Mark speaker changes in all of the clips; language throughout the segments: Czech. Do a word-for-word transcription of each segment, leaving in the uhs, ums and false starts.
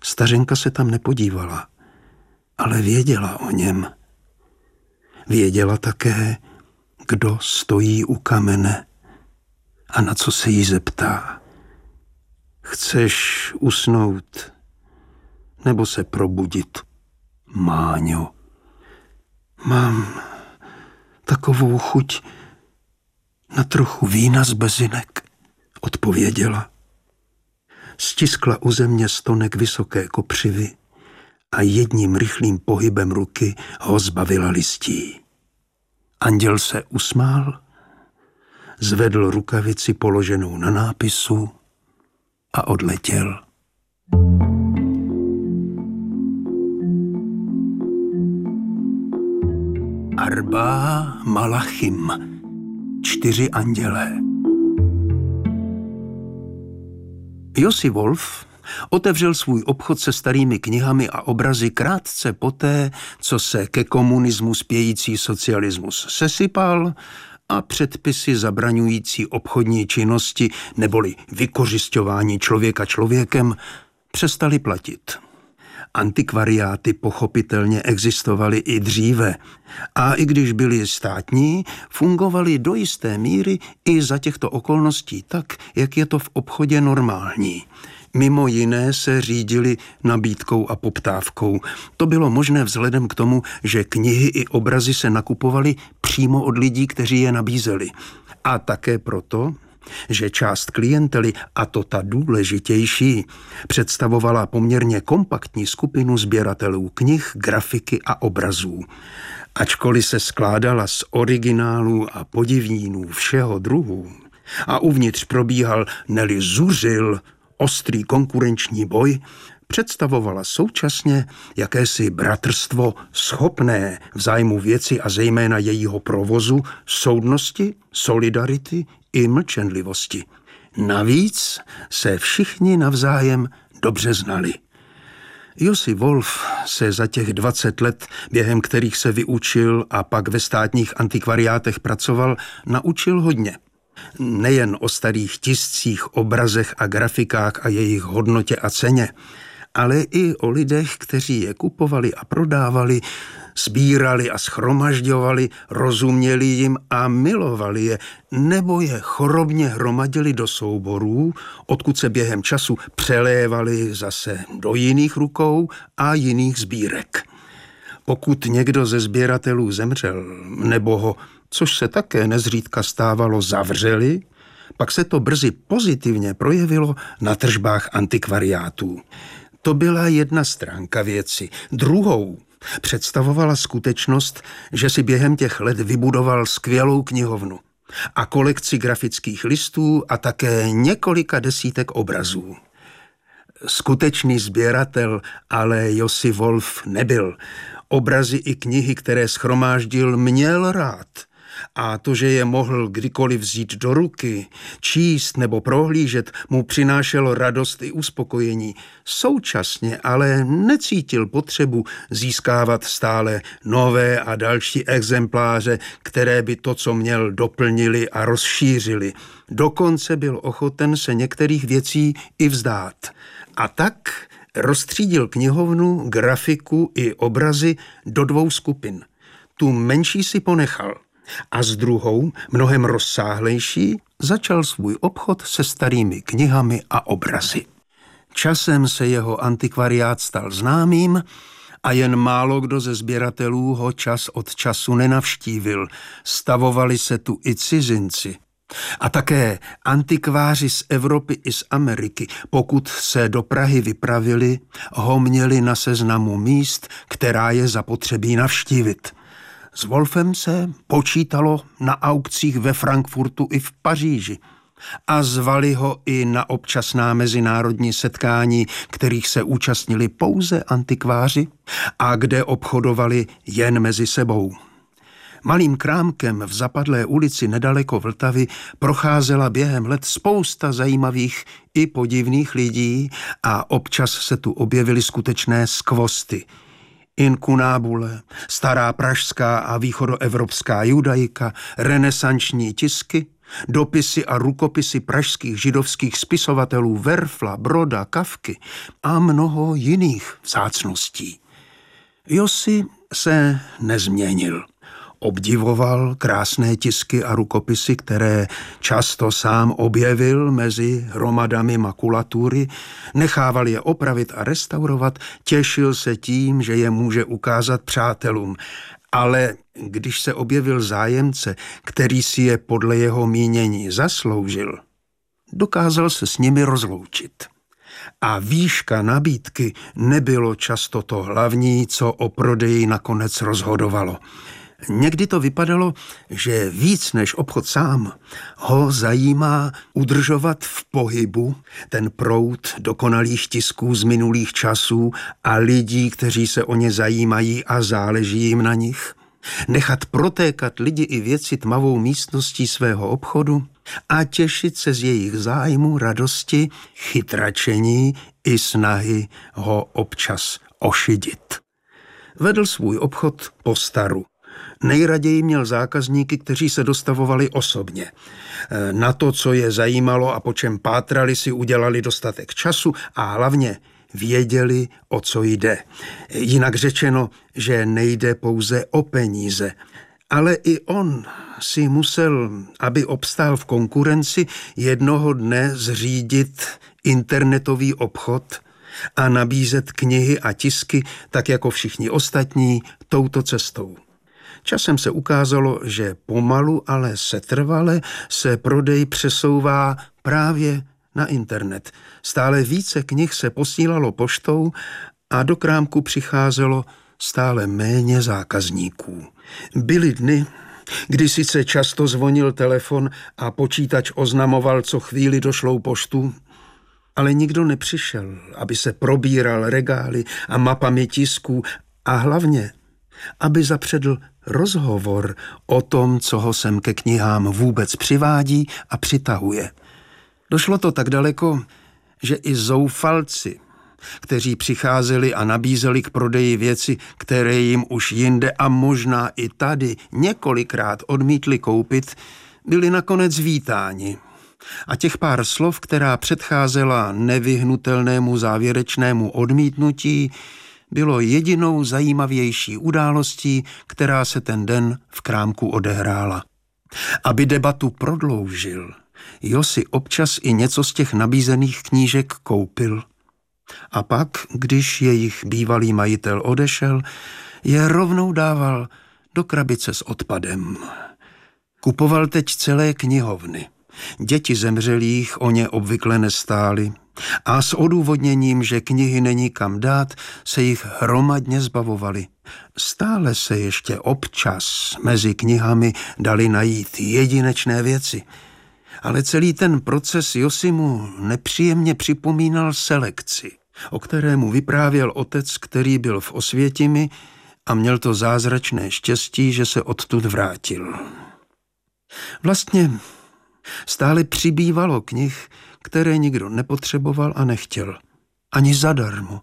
Speaker 1: Stařenka se tam nepodívala, ale věděla o něm. Věděla také, kdo stojí u kamene a na co se jí zeptá. Chceš usnout nebo se probudit, Máňo? Mám takovou chuť na trochu vína z bezinek, odpověděla. Stiskla u země stonek vysoké kopřivy a jedním rychlým pohybem ruky ho zbavila listí. Anděl se usmál, zvedl rukavici položenou na nápisu a odletěl. Arba Malachim, čtyři andělé. Josi Wolf otevřel svůj obchod se starými knihami a obrazy krátce poté, co se ke komunismu spějící socialismus sesypal a předpisy zabraňující obchodní činnosti neboli vykořisťování člověka člověkem přestaly platit. Antikvariáty pochopitelně existovaly i dříve a i když byly státní, fungovaly do jisté míry i za těchto okolností tak, jak je to v obchodě normální. Mimo jiné se řídili nabídkou a poptávkou. To bylo možné vzhledem k tomu, že knihy i obrazy se nakupovaly přímo od lidí, kteří je nabízeli. A také proto, že část klientely, a to ta důležitější, představovala poměrně kompaktní skupinu sběratelů knih, grafiky a obrazů. Ačkoliv se skládala z originálů a podivnínů všeho druhu a uvnitř probíhal, neli zuřil, ostrý konkurenční boj, představovala současně jakési bratrstvo schopné v zájmu věci a zejména jejího provozu, soudnosti, solidarity i mlčenlivosti. Navíc se všichni navzájem dobře znali. Josi Wolf se za těch dvacet let, během kterých se vyučil a pak ve státních antikvariátech pracoval, naučil hodně. Nejen o starých tiscích, obrazech a grafikách a jejich hodnotě a ceně, ale i o lidech, kteří je kupovali a prodávali, sbírali a shromažďovali, rozuměli jim a milovali je, nebo je chorobně hromadili do souborů, odkud se během času přelévali zase do jiných rukou a jiných sbírek. Pokud někdo ze sběratelů zemřel, nebo ho, což se také nezřídka stávalo, zavřeli, pak se to brzy pozitivně projevilo na tržbách antikvariátů. To byla jedna stránka věci. Druhou představovala skutečnost, že si během těch let vybudoval skvělou knihovnu a kolekci grafických listů a také několika desítek obrazů. Skutečný sběratel ale Josi Wolf nebyl. Obrazy i knihy, které shromáždil, měl rád. A to, že je mohl kdykoliv vzít do ruky, číst nebo prohlížet, mu přinášelo radost i uspokojení. Současně ale necítil potřebu získávat stále nové a další exempláře, které by to, co měl, doplnili a rozšířili. Dokonce byl ochoten se některých věcí i vzdát. A tak rozstřídil knihovnu, grafiku i obrazy do dvou skupin. Tu menší si ponechal a s druhou, mnohem rozsáhlejší, začal svůj obchod se starými knihami a obrazy. Časem se jeho antikvariát stal známým a jen málo kdo ze sběratelů ho čas od času nenavštívil. Stavovali se tu i cizinci. A také antikváři z Evropy i z Ameriky, pokud se do Prahy vypravili, ho měli na seznamu míst, která je zapotřebí navštívit. S Wolfem se počítalo na aukcích ve Frankfurtu i v Paříži a zvali ho i na občasná mezinárodní setkání, kterých se účastnili pouze antikváři a kde obchodovali jen mezi sebou. Malým krámkem v zapadlé ulici nedaleko Vltavy procházela během let spousta zajímavých i podivných lidí a občas se tu objevily skutečné skvosty. Inkunábule, stará pražská a východoevropská judaika, renesanční tisky, dopisy a rukopisy pražských židovských spisovatelů Werfla, Broda, Kafky a mnoho jiných vzácností. Josi se nezměnil. Obdivoval krásné tisky a rukopisy, které často sám objevil mezi hromadami makulatury, nechával je opravit a restaurovat, těšil se tím, že je může ukázat přátelům. Ale když se objevil zájemce, který si je podle jeho mínění zasloužil, dokázal se s nimi rozloučit. A výška nabídky nebylo často to hlavní, co o prodeji nakonec rozhodovalo. Někdy to vypadalo, že víc než obchod sám ho zajímá udržovat v pohybu ten proud dokonalých tisků z minulých časů a lidí, kteří se o ně zajímají a záleží jim na nich. Nechat protékat lidi i věci tmavou místností svého obchodu a těšit se z jejich zájmu, radosti, chytračení i snahy ho občas ošidit. Vedl svůj obchod po staru. Nejraději měl zákazníky, kteří se dostavovali osobně. Na to, co je zajímalo a po čem pátrali, si udělali dostatek času a hlavně věděli, o co jde. Jinak řečeno, že nejde pouze o peníze. Ale i on si musel, aby obstál v konkurenci, jednoho dne zřídit internetový obchod a nabízet knihy a tisky, tak jako všichni ostatní, touto cestou. Časem se ukázalo, že pomalu, ale setrvale se prodej přesouvá právě na internet. Stále více knih se posílalo poštou a do krámku přicházelo stále méně zákazníků. Byly dny, kdy sice často zvonil telefon a počítač oznamoval, co chvíli došlou poštu, ale nikdo nepřišel, aby se probíral regály a mapami tisků a hlavně, aby zapředl rozhovor o tom, co ho sem ke knihám vůbec přivádí a přitahuje. Došlo to tak daleko, že i zoufalci, kteří přicházeli a nabízeli k prodeji věci, které jim už jinde a možná i tady několikrát odmítli koupit, byli nakonec vítáni. A těch pár slov, která předcházela nevyhnutelnému závěrečnému odmítnutí, bylo jedinou zajímavější událostí, která se ten den v krámku odehrála. Aby debatu prodloužil, Josi občas i něco z těch nabízených knížek koupil. A pak, když jejich bývalý majitel odešel, je rovnou dával do krabice s odpadem. Kupoval teď celé knihovny. Děti zemřelých o ně obvykle nestály a s odůvodněním, že knihy není kam dát, se jich hromadně zbavovali. Stále se ještě občas mezi knihami dali najít jedinečné věci. Ale celý ten proces Josimu nepříjemně připomínal selekci, o kterému vyprávěl otec, který byl v Osvětimi a měl to zázračné štěstí, že se odtud vrátil. Vlastně stále přibývalo knih, které nikdo nepotřeboval a nechtěl. Ani zadarmo.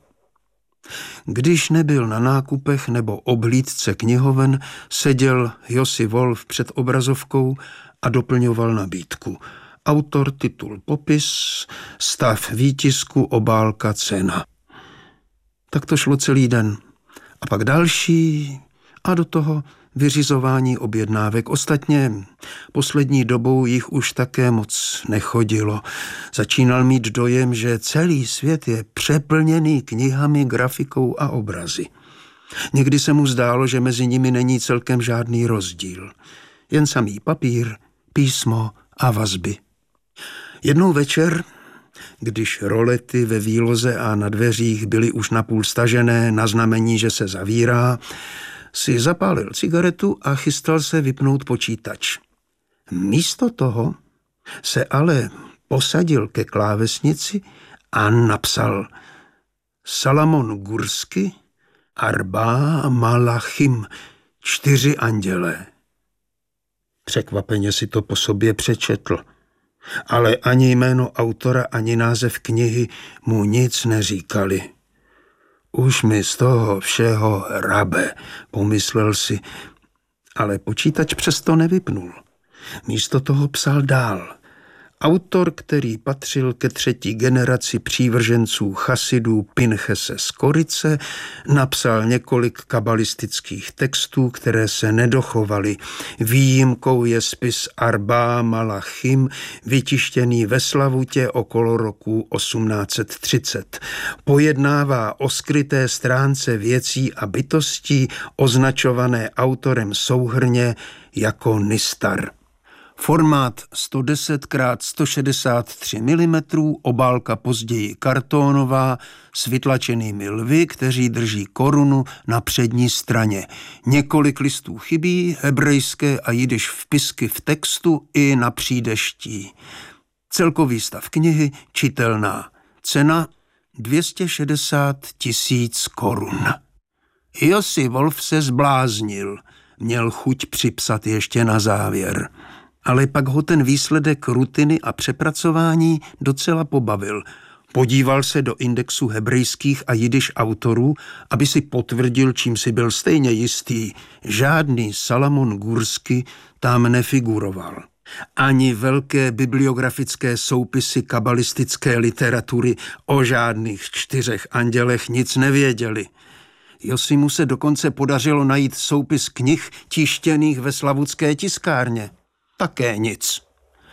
Speaker 1: Když nebyl na nákupech nebo oblídce knihoven, seděl Josi Wolf před obrazovkou a doplňoval nabídku. Autor, titul, popis, stav výtisku, obálka, cena. Tak to šlo celý den. A pak další a do toho vyřizování objednávek. Ostatně poslední dobou jich už také moc nechodilo. Začínal mít dojem, že celý svět je přeplněný knihami, grafikou a obrazy. Někdy se mu zdálo, že mezi nimi není celkem žádný rozdíl. Jen samý papír, písmo a vazby. Jednou večer, když rolety ve výloze a na dveřích byly už napůl stažené na znamení, že se zavírá, si zapálil cigaretu a chystal se vypnout počítač. Místo toho se ale posadil ke klávesnici a napsal Salamon Gursky, Arba Malachim, čtyři andělé. Překvapeně si to po sobě přečetl, ale ani jméno autora, ani název knihy mu nic neříkali. Už mi z toho všeho rabe, pomyslel si, ale počítač přesto nevypnul. Místo toho psal dál. Autor, který patřil ke třetí generaci přívrženců chasidů Pinchese z Korice, napsal několik kabalistických textů, které se nedochovaly. Výjimkou je spis Arba Malachim, vytištěný ve Slavutě okolo roku osmnáct set třicet. Pojednává o skryté stránce věcí a bytostí, označované autorem souhrnně jako Nistar. Formát sto deset krát sto šedesát tři milimetrů, obálka později kartónová s vytlačenými lvy, kteří drží korunu na přední straně. Několik listů chybí, hebrejské a jidiš vpisky v textu i na přídeští. Celkový stav knihy čitelná. Cena dvě stě šedesát tisíc korun. Josi Wolf se zbláznil. Měl chuť připsat ještě na závěr. Ale pak ho ten výsledek rutiny a přepracování docela pobavil. Podíval se do indexu hebrejských a jidiš autorů, aby si potvrdil, čím si byl stejně jistý. Žádný Salamon Gursky tam nefiguroval. Ani velké bibliografické soupisy kabalistické literatury o žádných čtyřech andělech nic nevěděli. Josimu se dokonce podařilo najít soupis knih tištěných ve slavutské tiskárně. Také nic.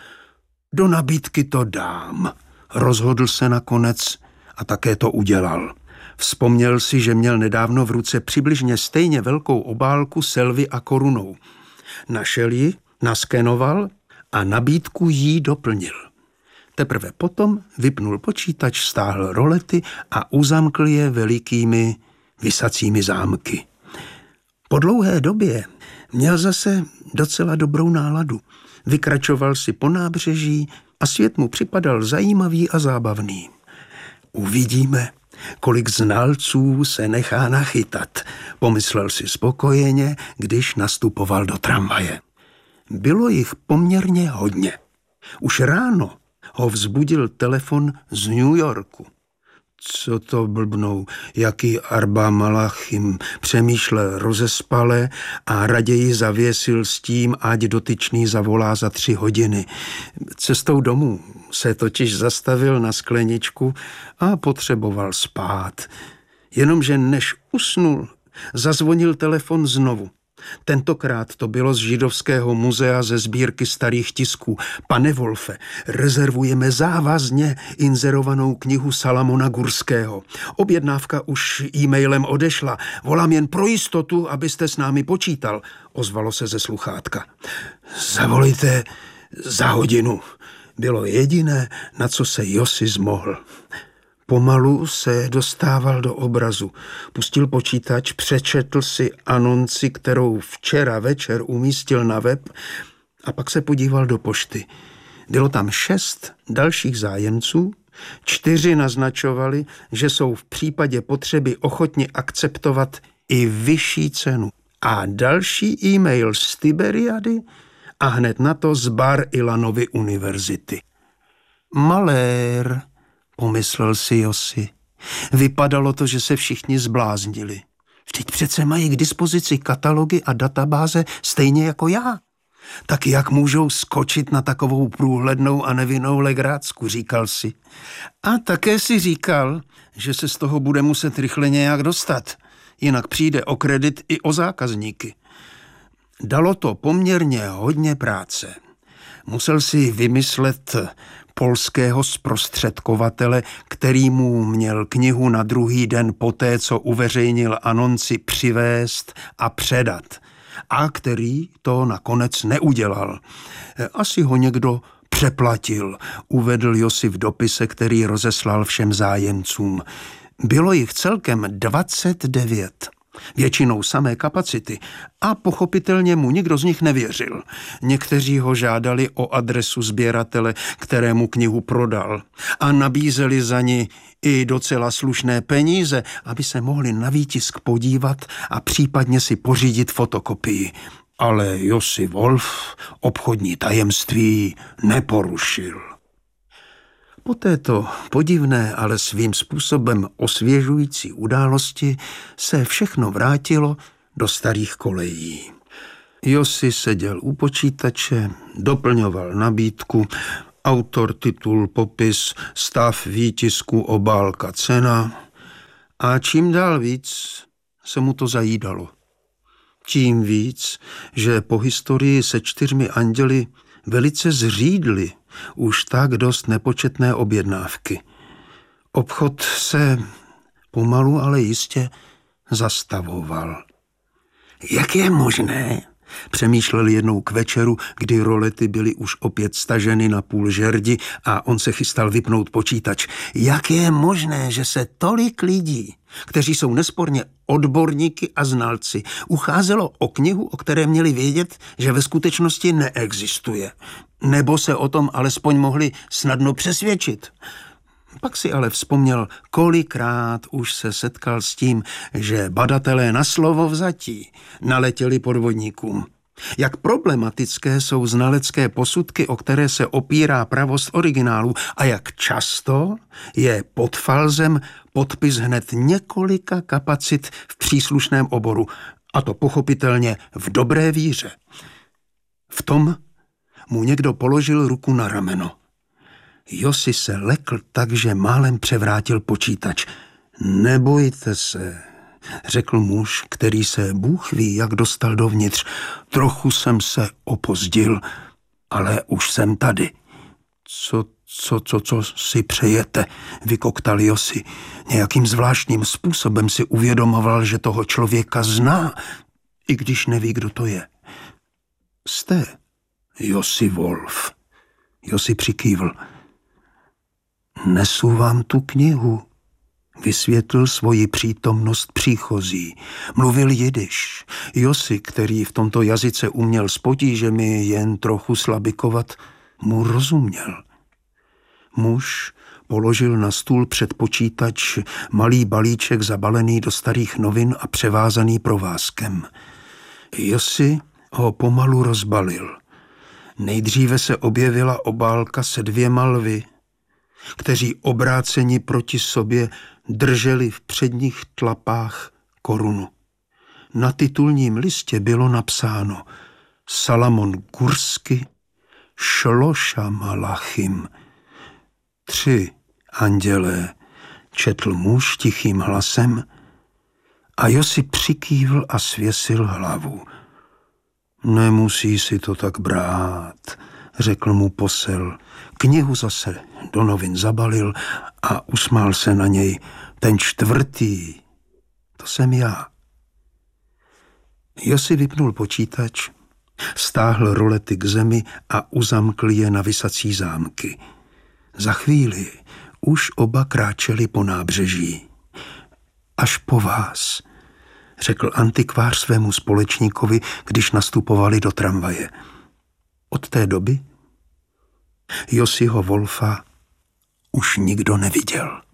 Speaker 1: Do nabídky to dám, rozhodl se nakonec a také to udělal. Vzpomněl si, že měl nedávno v ruce přibližně stejně velkou obálku se lvy a korunou. Našel ji, naskenoval a nabídku jí doplnil. Teprve potom vypnul počítač, stáhl rolety a uzamkl je velikými visacími zámky. Po dlouhé době měl zase docela dobrou náladu. Vykračoval si po nábřeží a svět mu připadal zajímavý a zábavný. Uvidíme, kolik znalců se nechá nachytat, pomyslel si spokojeně, když nastupoval do tramvaje. Bylo jich poměrně hodně. Už ráno ho vzbudil telefon z New Yorku. Co to blbnou, jaký Arba Malachim, přemýšlel rozespale a raději zavěsil s tím, ať dotyčný zavolá za tři hodiny. Cestou domů se totiž zastavil na skleničku a potřeboval spát. Jenomže než usnul, zazvonil telefon znovu. Tentokrát to bylo z židovského muzea ze sbírky starých tisků. Pane Wolfe, rezervujeme závazně inzerovanou knihu Salamona Gurského. Objednávka už e-mailem odešla. Volám jen pro jistotu, abyste s námi počítal, ozvalo se ze sluchátka. Zavolejte za hodinu. Bylo jediné, na co se Josi zmohl. Pomalu se dostával do obrazu. Pustil počítač, přečetl si anonci, kterou včera večer umístil na web a pak se podíval do pošty. Bylo tam šest dalších zájemců, čtyři naznačovali, že jsou v případě potřeby ochotni akceptovat i vyšší cenu. A další e-mail z Tiberiady a hned na to z Bar Ilanovy univerzity. Malér, pomyslel si Josi. Vypadalo to, že se všichni zbláznili. Vždyť přece mají k dispozici katalogy a databáze stejně jako já. Tak jak můžou skočit na takovou průhlednou a nevinnou legrácku, říkal si. A také si říkal, že se z toho bude muset rychle nějak dostat. Jinak přijde o kredit i o zákazníky. Dalo to poměrně hodně práce. Musel si vymyslet polského zprostředkovatele, který mu měl knihu na druhý den poté, co uveřejnil anonci, přivést a předat. A který to nakonec neudělal. Asi ho někdo přeplatil, uvedl Josi v dopise, který rozeslal všem zájemcům. Bylo jich celkem dvacet devět. Většinou samé kapacity a pochopitelně mu nikdo z nich nevěřil. Někteří ho žádali o adresu sběratele, kterému knihu prodal a nabízeli za ní i docela slušné peníze, aby se mohli na výtisk podívat a případně si pořídit fotokopii. Ale Josi Wolf obchodní tajemství neporušil. Po této podivné, ale svým způsobem osvěžující události se všechno vrátilo do starých kolejí. Josi seděl u počítače, doplňoval nabídku, autor, titul, popis, stav výtisku, obálka, cena. A čím dál víc se mu to zajídalo. Tím víc, že po historii se čtyřmi anděli velice zřídly už tak dost nepočetné objednávky. Obchod se pomalu, ale jistě zastavoval. Jak je možné, přemýšlel jednou k večeru, kdy rolety byly už opět staženy na půl žerdi a on se chystal vypnout počítač. Jak je možné, že se tolik lidí, kteří jsou nesporně odborníky a znalci, ucházelo o knihu, o které měli vědět, že ve skutečnosti neexistuje. Nebo se o tom alespoň mohli snadno přesvědčit. Pak si ale vzpomněl, kolikrát už se setkal s tím, že badatelé na slovo vzatí naletěli podvodníkům. Jak problematické jsou znalecké posudky, o které se opírá pravost originálu, a jak často je pod falzem podpis hned několika kapacit v příslušném oboru, a to pochopitelně v dobré víře. V tom mu někdo položil ruku na rameno. Josi se lekl tak, že málem převrátil počítač. Nebojte se, řekl muž, který se Bůh ví, jak dostal dovnitř. Trochu jsem se opozdil, ale už jsem tady. Co, co, co, co si přejete, vykoktal Josi. Nějakým zvláštním způsobem si uvědomoval, že toho člověka zná, i když neví, kdo to je. Jste Josi Wolf. Josi přikývl. Nesu vám tu knihu, vysvětlil svoji přítomnost příchozí. Mluvil jidiš. Josi, který v tomto jazyce uměl s potížemi jen trochu slabikovat, mu rozuměl. Muž položil na stůl před počítač malý balíček zabalený do starých novin a převázaný provázkem. Josi ho pomalu rozbalil. Nejdříve se objevila obálka se dvěma lvy, kteří obráceni proti sobě drželi v předních tlapách korunu. Na titulním listě bylo napsáno Salamon Gursky, Šloša Malachim. Tři andělé, četl muž tichým hlasem a Josi přikývl a svěsil hlavu. Nemusí si to tak brát, řekl mu posel. Knihu zase do novin zabalil a usmál se na něj. Ten čtvrtý, to jsem já. Josi vypnul počítač, stáhl rolety k zemi a uzamkl je na visací zámky. Za chvíli už oba kráčeli po nábřeží. Až po vás, řekl antikvář svému společníkovi, když nastupovali do tramvaje. Od té doby Josiho Wolfa už nikdo neviděl.